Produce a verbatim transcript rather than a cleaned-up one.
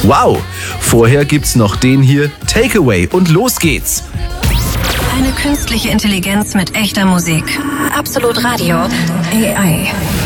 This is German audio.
Wow, vorher gibt's noch den hier, Takeaway und los geht's. Eine künstliche Intelligenz mit echter Musik. Absolut Radio. A I.